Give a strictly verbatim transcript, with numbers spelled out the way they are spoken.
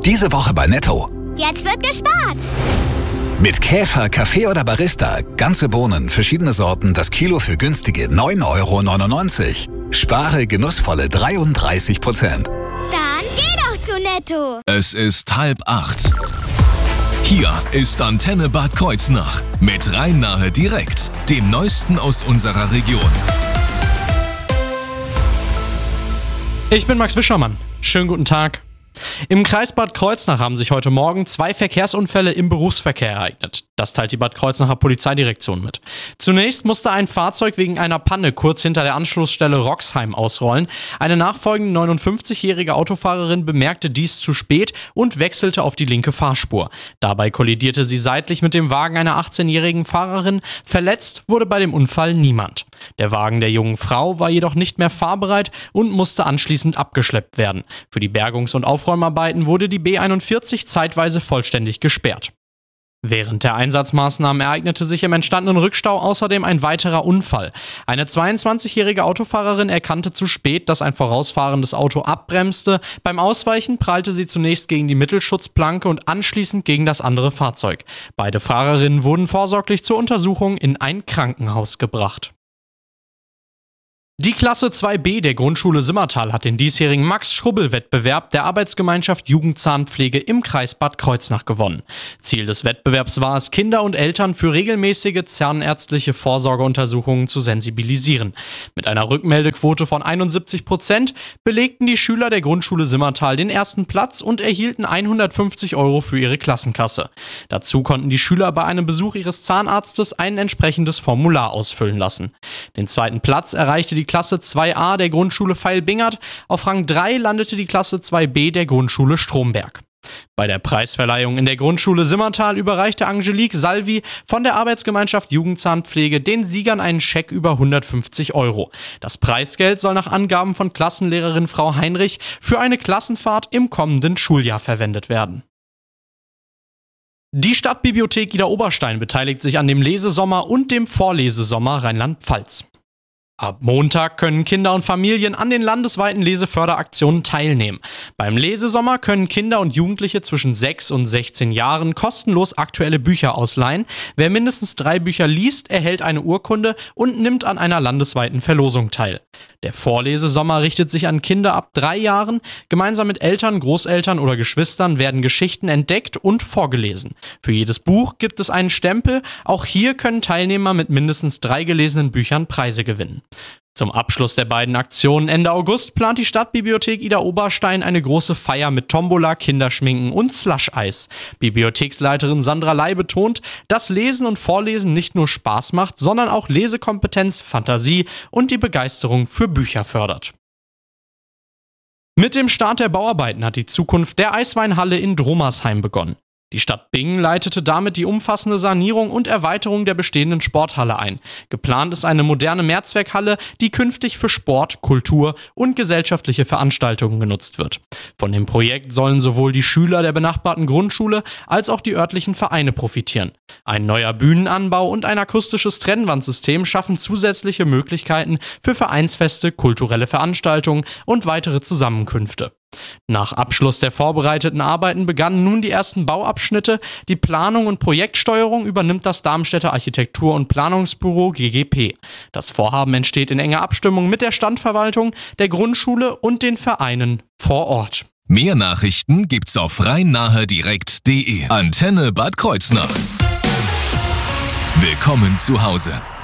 Diese Woche bei Netto. Jetzt wird gespart. Mit Käfer, Kaffee oder Barista. Ganze Bohnen, verschiedene Sorten, das Kilo für günstige neun Euro neunundneunzig. Spare genussvolle dreiunddreißig Prozent. Dann geh doch zu Netto. Es ist halb acht. Hier ist Antenne Bad Kreuznach mit Rhein-Nahe direkt, dem Neuesten aus unserer Region. Ich bin Max Wischermann. Schönen guten Tag. Im Kreis Bad Kreuznach haben sich heute Morgen zwei Verkehrsunfälle im Berufsverkehr ereignet. Das teilt die Bad Kreuznacher Polizeidirektion mit. Zunächst musste ein Fahrzeug wegen einer Panne kurz hinter der Anschlussstelle Roxheim ausrollen. Eine nachfolgende neunundfünfzigjährige Autofahrerin bemerkte dies zu spät und wechselte auf die linke Fahrspur. Dabei kollidierte sie seitlich mit dem Wagen einer achtzehnjährigen Fahrerin. Verletzt wurde bei dem Unfall niemand. Der Wagen der jungen Frau war jedoch nicht mehr fahrbereit und musste anschließend abgeschleppt werden. Für die Bergungs- und Aufräumarbeiten wurde die B einundvierzig zeitweise vollständig gesperrt. Während der Einsatzmaßnahmen ereignete sich im entstandenen Rückstau außerdem ein weiterer Unfall. Eine zweiundzwanzigjährige Autofahrerin erkannte zu spät, dass ein vorausfahrendes Auto abbremste. Beim Ausweichen prallte sie zunächst gegen die Mittelschutzplanke und anschließend gegen das andere Fahrzeug. Beide Fahrerinnen wurden vorsorglich zur Untersuchung in ein Krankenhaus gebracht. Die Klasse zwei b der Grundschule Simmertal hat den diesjährigen Max-Schrubbel-Wettbewerb der Arbeitsgemeinschaft Jugendzahnpflege im Kreis Bad Kreuznach gewonnen. Ziel des Wettbewerbs war es, Kinder und Eltern für regelmäßige zahnärztliche Vorsorgeuntersuchungen zu sensibilisieren. Mit einer Rückmeldequote von einundsiebzig Prozent belegten die Schüler der Grundschule Simmertal den ersten Platz und erhielten hundertfünfzig Euro für ihre Klassenkasse. Dazu konnten die Schüler bei einem Besuch ihres Zahnarztes ein entsprechendes Formular ausfüllen lassen. Den zweiten Platz erreichte die Klasse zwei a der Grundschule Veil-Bingert. Auf Rang drei landete die Klasse zwei b der Grundschule Stromberg. Bei der Preisverleihung in der Grundschule Simmertal überreichte Angelique Salvi von der Arbeitsgemeinschaft Jugendzahnpflege den Siegern einen Scheck über hundertfünfzig Euro. Das Preisgeld soll nach Angaben von Klassenlehrerin Frau Heinrich für eine Klassenfahrt im kommenden Schuljahr verwendet werden. Die Stadtbibliothek Ida Oberstein beteiligt sich an dem Lesesommer und dem Vorlesesommer Rheinland-Pfalz. Ab Montag können Kinder und Familien an den landesweiten Leseförderaktionen teilnehmen. Beim Lesesommer können Kinder und Jugendliche zwischen sechs und sechzehn Jahren kostenlos aktuelle Bücher ausleihen. Wer mindestens drei Bücher liest, erhält eine Urkunde und nimmt an einer landesweiten Verlosung teil. Der Vorlesesommer richtet sich an Kinder ab drei Jahren. Gemeinsam mit Eltern, Großeltern oder Geschwistern werden Geschichten entdeckt und vorgelesen. Für jedes Buch gibt es einen Stempel. Auch hier können Teilnehmer mit mindestens drei gelesenen Büchern Preise gewinnen. Zum Abschluss der beiden Aktionen Ende August plant die Stadtbibliothek Ida Oberstein eine große Feier mit Tombola, Kinderschminken und Slush-Eis. Bibliotheksleiterin Sandra Ley betont, dass Lesen und Vorlesen nicht nur Spaß macht, sondern auch Lesekompetenz, Fantasie und die Begeisterung für Bücher fördert. Mit dem Start der Bauarbeiten hat die Zukunft der Eisweinhalle in Dromersheim begonnen. Die Stadt Bingen leitete damit die umfassende Sanierung und Erweiterung der bestehenden Sporthalle ein. Geplant ist eine moderne Mehrzweckhalle, die künftig für Sport, Kultur und gesellschaftliche Veranstaltungen genutzt wird. Von dem Projekt sollen sowohl die Schüler der benachbarten Grundschule als auch die örtlichen Vereine profitieren. Ein neuer Bühnenanbau und ein akustisches Trennwandsystem schaffen zusätzliche Möglichkeiten für Vereinsfeste, kulturelle Veranstaltungen und weitere Zusammenkünfte. Nach Abschluss der vorbereiteten Arbeiten begannen nun die ersten Bauabschnitte. Die Planung und Projektsteuerung übernimmt das Darmstädter Architektur- und Planungsbüro G G P. Das Vorhaben entsteht in enger Abstimmung mit der Standverwaltung, der Grundschule und den Vereinen vor Ort. Mehr Nachrichten gibt's auf rhein-nahe direkt punkt de. Antenne Bad Kreuznach. Willkommen zu Hause.